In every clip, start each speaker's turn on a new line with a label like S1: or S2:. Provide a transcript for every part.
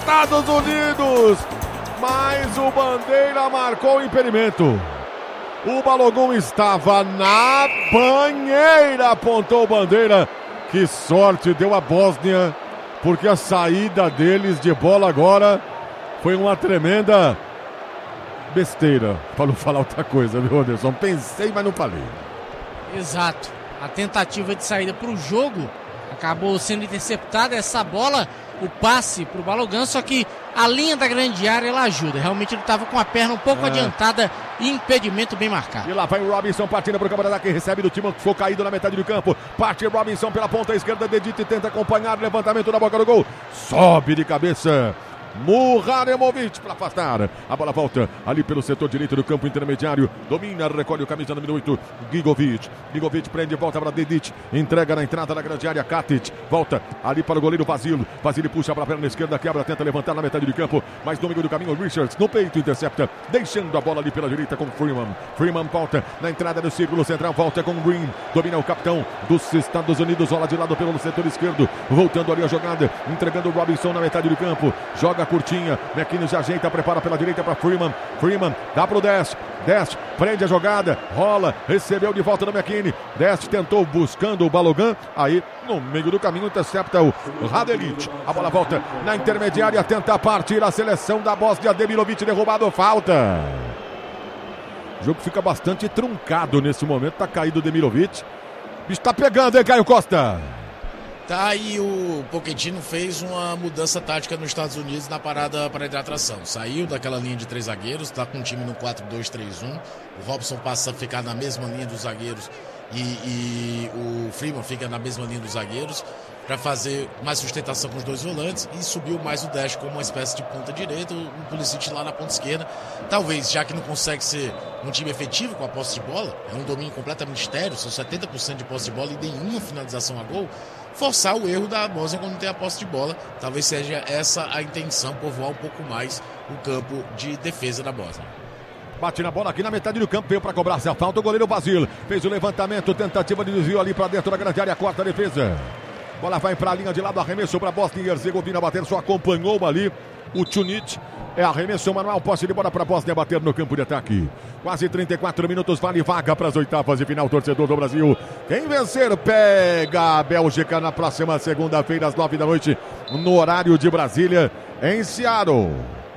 S1: Estados Unidos. Mas o Bandeira marcou o impedimento. O Balogun estava na banheira, apontou o Bandeira. Que sorte deu a Bósnia, porque a saída deles de bola agora foi uma tremenda besteira, para não falar outra coisa, viu, Anderson? Pensei, mas não falei.
S2: Exato. A tentativa de saída para o jogo acabou sendo interceptada. Essa bola, o passe para o Balogun, só que a linha da grande área ela ajuda. Realmente ele estava com a perna um pouco adiantada e impedimento bem marcado.
S1: E lá vai o Robinson partindo para o campo de ataque, recebe do time que ficou caído na metade do campo. Parte Robinson pela ponta esquerda, Dedite tenta acompanhar, levantamento na boca do gol. Sobe de cabeça. Muharemovic para afastar. A bola volta ali pelo setor direito do campo intermediário. Domina, recolhe o camisa número 8, Gigovic. Gigovic prende, volta para Dedic. Entrega na entrada da grande área, Katic. Volta ali para o goleiro Vasile. Vasile puxa para a perna esquerda, quebra, tenta levantar na metade do campo. Mas no meio do caminho, Richards no peito, intercepta. Deixando a bola ali pela direita com Freeman. Freeman volta na entrada do círculo central, volta com Green. Domina o capitão dos Estados Unidos, rola de lado pelo setor esquerdo. Voltando ali a jogada, entregando o Robinson na metade do campo. Joga curtinha, McKinnon já ajeita, prepara pela direita para Freeman. Freeman dá pro Dest, prende a jogada, rola, recebeu de volta do McKinnon. Dest tentou buscando o Balogun, aí no meio do caminho intercepta o Radelic. A bola volta na intermediária, tenta partir a seleção da Bósnia. Demirovic derrubado, falta. O jogo fica bastante truncado nesse momento, tá caído o Demirovic. O bicho tá pegando, hein, Caio Costa?
S3: Tá aí, o Pochettino fez uma mudança tática nos Estados Unidos na parada para hidratação. Saiu daquela linha de 3 zagueiros, tá com o time no 4-2-3-1. O Robson passa a ficar na mesma linha dos zagueiros e o Freeman fica na mesma linha dos zagueiros para fazer mais sustentação com os dois volantes e subiu mais o Dash como uma espécie de ponta direita, o Pulisic lá na ponta esquerda. Talvez, já que não consegue ser um time efetivo com a posse de bola, é um domínio completamente estéril, são 70% de posse de bola e nenhuma finalização a gol, forçar o erro da Bósnia quando tem a posse de bola. Talvez seja essa a intenção, povoar um pouco mais o campo de defesa da Bósnia.
S1: Bate na bola aqui na metade do campo, veio para cobrar-se a falta, o goleiro Vasile fez o levantamento, tentativa de desvio ali para dentro da grande área, corta a defesa. Bola vai para a linha de lado, arremesso para Bósnia e Herzegovina bater, só acompanhou ali o Tunic. É arremesso manual, posse de bola para a Bósnia bater no campo de ataque. Quase 34 minutos, vale vaga para as oitavas de final, torcedor do Brasil. Quem vencer pega a Bélgica na próxima segunda-feira às 9 da noite, no horário de Brasília, em Seattle.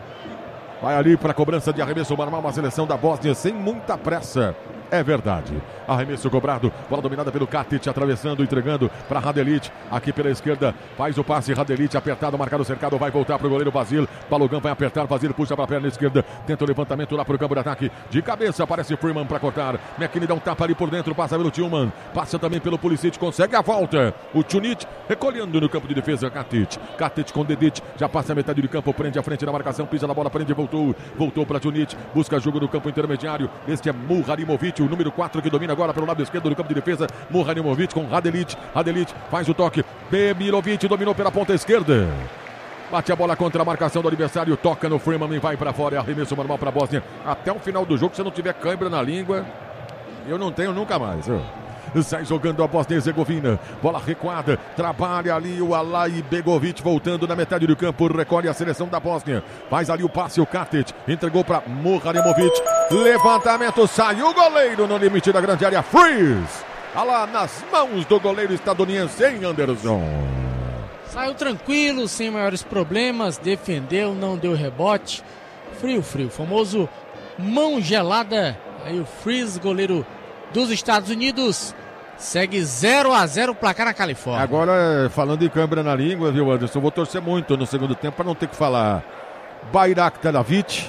S1: Vai ali para a cobrança de arremesso manual, uma seleção da Bósnia sem muita pressa. É verdade. Arremesso cobrado. Bola dominada pelo Katic, atravessando, entregando para Radelic. Aqui pela esquerda, faz o passe. Radelic apertado, marcado, cercado. Vai voltar para o goleiro Vasile. Balogun vai apertar. Vasile puxa para a perna esquerda. Tenta o levantamento lá para o campo de ataque. De cabeça, aparece Freeman para cortar. McKinney dá um tapa ali por dentro. Passa pelo Tillman. Passa também pelo Pulisic. Consegue a volta. O Tunic recolhendo no campo de defesa. Katic. Katic com Dedic. Já passa a metade do campo. Prende a frente na marcação. Pisa na bola. Prende e voltou. Voltou para Tunic. Busca jogo no campo intermediário. Este é Muharimovic, o número 4 que domina agora pelo lado esquerdo do campo de defesa. Muharimovic com Radelic. Radelic faz o toque. Demirovic dominou pela ponta esquerda. Bate a bola contra a marcação do adversário. Toca no Freeman e vai para fora. É arremesso normal para a Bósnia. Até o final do jogo, se não tiver cãibra na língua, eu não tenho nunca mais. Sai jogando a Bósnia e Herzegovina. Bola recuada. Trabalha ali o Alai Begovic voltando na metade do campo. Recolhe a seleção da Bósnia. Faz ali o passe. O Katic entregou para Muharimovic. Levantamento. Saiu o goleiro no limite da grande área. Freeze. Tá lá nas mãos do goleiro estadunidense, hein, Anderson?
S2: Saiu tranquilo, sem maiores problemas. Defendeu, não deu rebote. Frio. Famoso mão gelada. Aí o Freeze, goleiro dos Estados Unidos, segue 0-0 o placar na Califórnia.
S1: Agora, falando em câimbra na língua, viu, Anderson? Vou torcer muito no segundo tempo para não ter que falar Bayraktarevic,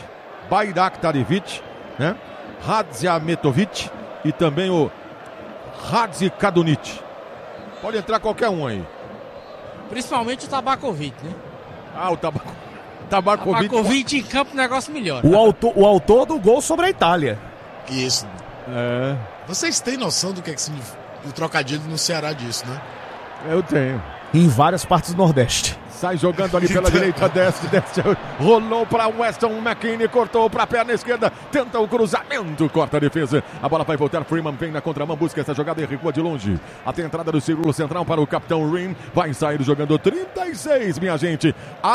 S1: né? Hadziametovic e também o Hadzikadunic. Pode entrar qualquer um aí.
S2: Principalmente o Tabakovic, né?
S1: Ah, o Tabakovic
S2: em campo, o negócio melhor.
S4: O autor do gol sobre a Itália.
S3: Isso.
S1: É.
S3: Vocês têm noção do que é que significa o trocadilho no Ceará disso, né?
S1: Eu tenho.
S4: Em várias partes do Nordeste.
S1: Sai jogando ali pela direita, desce, rolou para Weston McKennie, cortou para a perna esquerda, tenta o cruzamento, corta a defesa. A bola vai voltar, Freeman vem na contramão, busca essa jogada e recua de longe. Até a entrada do círculo central para o capitão Rim, vai sair jogando 36, minha gente.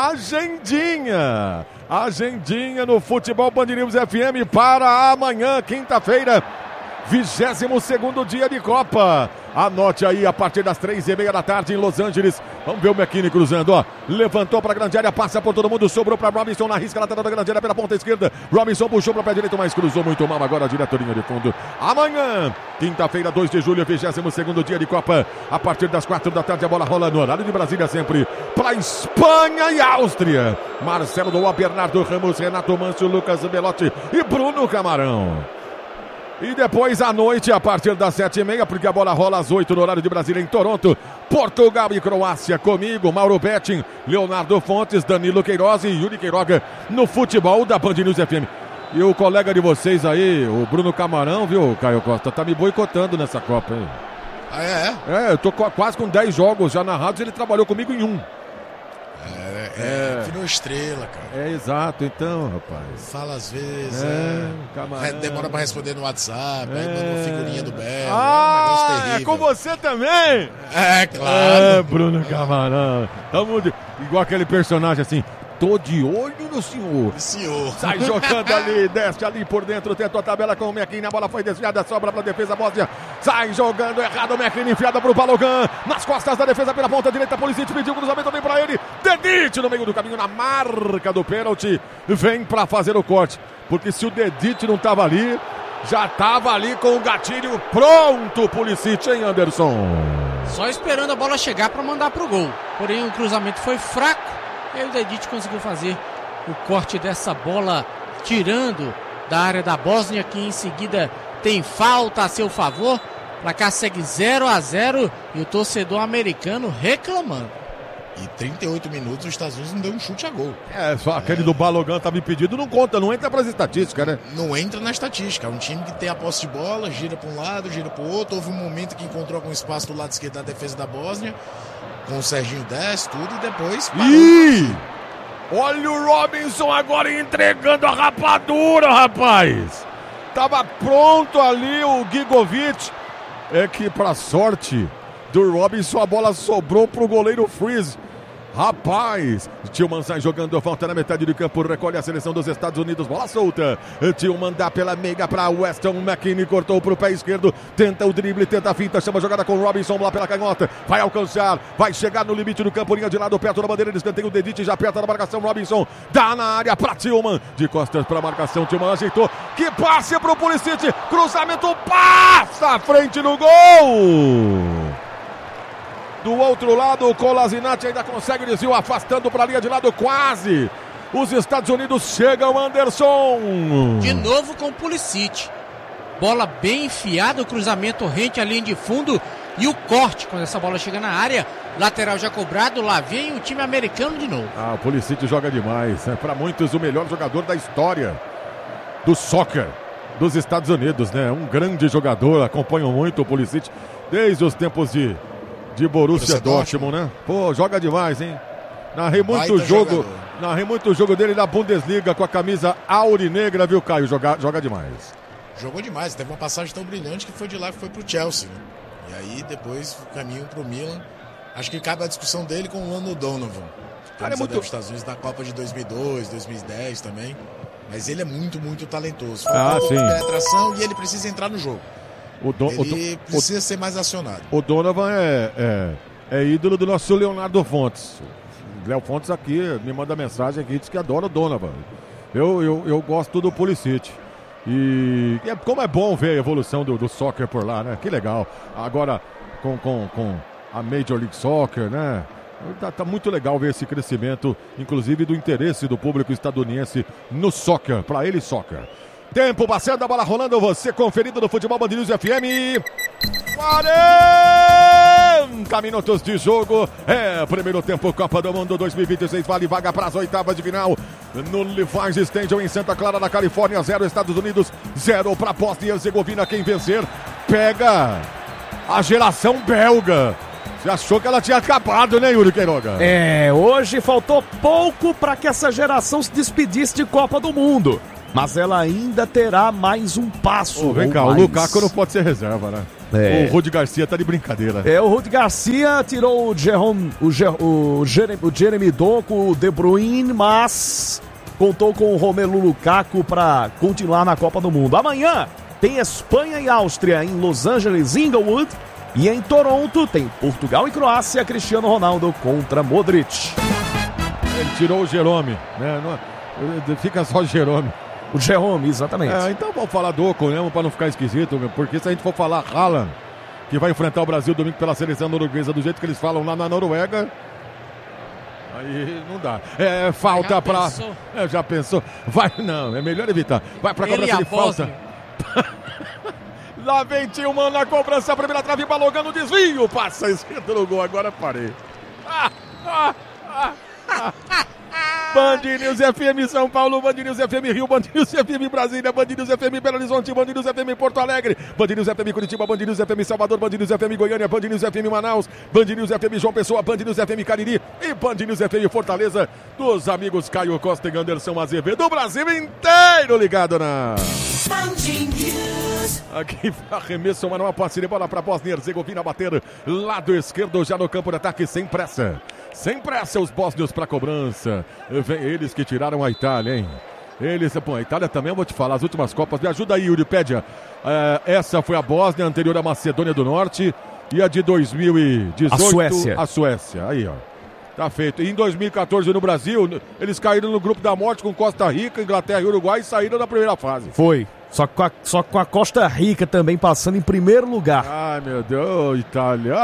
S1: Agendinha no Futebol Band News FM para amanhã, quinta-feira. 22º dia de Copa. Anote aí, a partir das 3h30 da tarde em Los Angeles. Vamos ver o McKennie cruzando, ó. Levantou para a grande área, passa por todo mundo, sobrou para Robinson na risca lateral da grande área pela ponta esquerda. Robinson puxou para o pé direito, mas cruzou muito mal agora, direto linha de fundo. Amanhã, quinta-feira, 2 de julho, 22º dia de Copa. A partir das 4 da tarde, a bola rola no horário de Brasília sempre para Espanha e Áustria. Marcelo Doá, Bernardo Ramos, Renato Manso, Lucas Belotti e Bruno Camarão. E depois à noite, a partir das 7h30, porque a bola rola às 8 no horário de Brasília em Toronto. Portugal e Croácia comigo, Mauro Betting, Leonardo Fontes, Danilo Queiroz e Yuri Queiroga no futebol da Band News FM. E o colega de vocês aí, o Bruno Camarão, viu, Caio Costa, tá me boicotando nessa Copa, hein?
S3: Ah, é?
S1: É, eu tô quase com 10 jogos já narrados, ele trabalhou comigo em 1.
S3: Virou estrela, cara.
S1: É, exato, então, rapaz.
S3: Fala às vezes,
S1: Camarão.
S3: demora pra responder no WhatsApp, aí manda uma figurinha do Belo,
S1: Ah,
S3: um negócio terrível.
S1: com você também?
S3: É, claro.
S1: Bruno Camarão. Igual aquele personagem assim, tô de olho no senhor.
S3: Senhor.
S1: Sai jogando ali, desce ali por dentro, tentou a tabela com o McKennie, a bola foi desviada, sobra pra defesa Bósnia. Sai jogando errado, o McKennie enfiada pro Balogan, nas costas da defesa pela ponta direita, Pulisic pediu o cruzamento, vem pra ele, Dedite no meio do caminho, na marca do pênalti, vem pra fazer o corte, porque se o Dedite não tava ali, já tava ali com o gatilho pronto, Pulisic, hein, Anderson?
S2: Só esperando a bola chegar pra mandar pro gol, porém o cruzamento foi fraco. E aí o Dedite conseguiu fazer o corte dessa bola, tirando da área da Bósnia, que em seguida tem falta a seu favor. O placar segue 0-0 e o torcedor americano reclamando.
S3: E 38 minutos os Estados Unidos não deu um chute a gol.
S1: Só aquele do Balogan tava impedido, não conta, não entra pras estatísticas, né?
S3: Não entra na estatística. É um time que tem a posse de bola, gira para um lado, gira para o outro. Houve um momento que encontrou algum espaço do lado esquerdo da defesa da Bósnia, com o Serginho 10, tudo, e depois parou.
S1: Ih! Olha o Robinson agora entregando a rapadura, rapaz! Tava pronto ali o Gigovic. É que, pra sorte do Robinson, a bola sobrou pro goleiro Freeze. Rapaz, Tillman sai jogando, falta na metade do campo, recolhe a seleção dos Estados Unidos, bola solta. Tillman dá pela meia para Weston McKennie, cortou pro pé esquerdo, tenta o drible, tenta a finta, chama a jogada com Robinson lá pela canhota, vai alcançar, vai chegar no limite do campo, linha de lado, perto da bandeira de escanteio, o Dedite já perto da marcação, Robinson dá na área para Tillman, de costas para a marcação, Tillman ajeitou, que passe pro Pulisic, cruzamento, passa à frente no gol! Do outro lado, o Kolasinac ainda consegue desvio, afastando para a linha de lado, quase. Os Estados Unidos chegam, Anderson.
S2: De novo com o Pulisic. Bola bem enfiada, o cruzamento rente à linha de fundo e o corte quando essa bola chega na área. Lateral já cobrado, lá vem o time americano de novo.
S1: O Pulisic joga demais. É para muitos o melhor jogador da história do soccer dos Estados Unidos, né? Um grande jogador, acompanham muito o Pulisic desde os tempos de Borussia Dortmund, né? Pô, joga demais, hein? Narrei muito jogo dele na Bundesliga com a camisa aurinegra, viu, Caio? Joga demais.
S3: Jogou demais, teve uma passagem tão brilhante que foi de lá que foi pro Chelsea, né? E aí depois o caminho pro Milan. Acho que cabe a discussão dele com o Lando Donovan.
S1: Cara, é muito...
S3: dos Estados Unidos na Copa de 2002, 2010 também. Mas ele é muito, muito talentoso.
S1: Sim.
S3: Penetração e ele precisa entrar no jogo. Ele precisa ser mais acionado.
S1: O Donovan é ídolo do nosso Leonardo Fontes. O Léo Fontes aqui me manda mensagem aqui, diz que adora o Donovan. Eu gosto do Pulisic. E como é bom ver a evolução do soccer por lá, né? Que legal. Agora com a Major League Soccer, né? Tá muito legal ver esse crescimento, inclusive do interesse do público estadunidense no soccer. Para ele, soccer. Tempo passando, a bola rolando, você conferido no Futebol Band News FM. 40 minutos de jogo. Primeiro tempo, Copa do Mundo 2026, vale vaga para as oitavas de final. No Levi's Stadium em Santa Clara, na Califórnia, 0 Estados Unidos, 0 para Bósnia e Herzegovina. Quem vencer, pega a geração belga. Você achou que ela tinha acabado, né, Yuri Queiroga?
S4: Hoje faltou pouco para que essa geração se despedisse de Copa do Mundo. Mas ela ainda terá mais um passo.
S1: Vem cá,
S4: mais.
S1: O Lukaku não pode ser reserva, né? O Rudi Garcia tá de brincadeira.
S4: O Rudi Garcia tirou o Jeremy Doku, o De Bruyne, mas contou com o Romelu Lukaku para continuar na Copa do Mundo. Amanhã tem Espanha e Áustria em Los Angeles, Inglewood. E em Toronto tem Portugal e Croácia, Cristiano Ronaldo contra Modric.
S1: Ele tirou o Jerome, né? Fica só o Jerome.
S4: O Jerome, exatamente.
S1: Então vamos falar Doku, né? Para não ficar esquisito, porque se a gente for falar Haaland, que vai enfrentar o Brasil domingo pela seleção norueguesa, do jeito que eles falam lá na Noruega, aí não dá. Falta pra... Já pensou? Vai, não, é melhor evitar. Vai pra cobrança de falta. Lá vem Tillman na cobrança, a primeira trave, balogando, desvio, passa a esquerda no gol, agora parei. Band News FM São Paulo, Band News FM Rio, Band News FM Brasília, Band News FM Belo Horizonte, Band News FM Porto Alegre, Band News FM Curitiba, Band News FM Salvador, Band News FM Goiânia, Band News FM Manaus, Band News FM João Pessoa, Band News FM Cariri e Band News FM Fortaleza, dos amigos Caio Costa e Anderson Azevedo, do Brasil inteiro ligado na Band News. Aqui arremesso, mas não passe de bola para Bósnia e Herzegovina bater lado esquerdo já no campo de ataque sem pressa. Sem pressa os bósnios para cobrança. Vem eles que tiraram a Itália, hein? A Itália também, eu vou te falar, as últimas Copas. Me ajuda aí, Yuripédia. Essa foi a Bósnia, anterior à Macedônia do Norte. E a de 2018, a Suécia. Aí, ó. Tá feito. E em 2014 no Brasil, eles caíram no grupo da morte com Costa Rica, Inglaterra e Uruguai e saíram da primeira fase.
S4: Foi. Só com a Costa Rica também passando em primeiro lugar.
S1: Ai, meu Deus, Itália,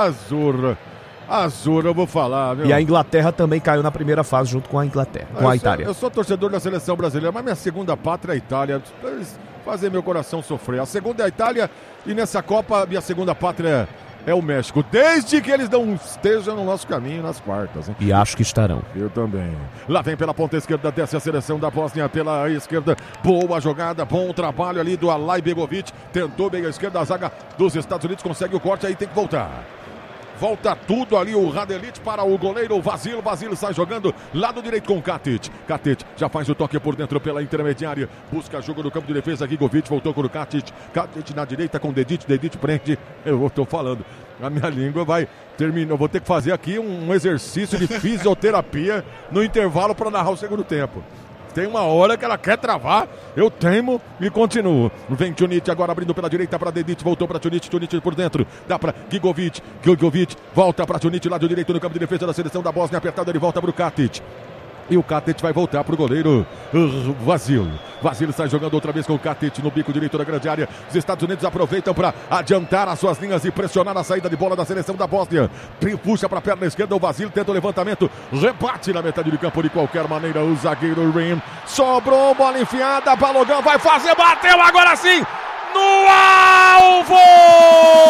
S1: Azul, eu vou falar, viu?
S4: E a Inglaterra também caiu na primeira fase junto com a Inglaterra, com a Itália.
S1: Eu sou torcedor da seleção brasileira, mas minha segunda pátria é a Itália. Fazer meu coração sofrer. A segunda é a Itália e nessa Copa minha segunda pátria é o México. Desde que eles não estejam no nosso caminho nas quartas, hein?
S4: E acho que estarão.
S1: Eu também. Lá vem pela ponta esquerda, desce a seleção da Bósnia pela esquerda. Boa jogada, bom trabalho ali do Alay Begovic. Tentou bem a esquerda, a zaga dos Estados Unidos consegue o corte, aí tem que voltar. Volta tudo ali o Radelite para o goleiro Vasil. Vasil sai jogando lado direito com o Katic. Katic já faz o toque por dentro pela intermediária. Busca jogo no campo de defesa. Gigovic voltou com o Katic. Katic na direita com o Dedic. Dedic prende. Eu estou falando. A minha língua vai terminar. Eu vou ter que fazer aqui um exercício de fisioterapia no intervalo para narrar o segundo tempo. Tem uma hora que ela quer travar, eu teimo e continuo. Vem Tunic agora abrindo pela direita para Dedic, voltou para Tunic por dentro, dá para Gigovic volta para Tunic, lado direito no campo de defesa da seleção da Bósnia, apertado, ele volta para o Katic. E o Katic vai voltar para o goleiro Vasil. Vasil sai jogando outra vez com o Katic no bico direito da grande área. Os Estados Unidos aproveitam para adiantar as suas linhas e pressionar a saída de bola da seleção da Bósnia. Puxa para a perna esquerda, o Vasil tenta o levantamento, rebate na metade de campo de qualquer maneira. O zagueiro Rim sobrou, bola enfiada, Balogão vai fazer, bateu agora sim! No alvo!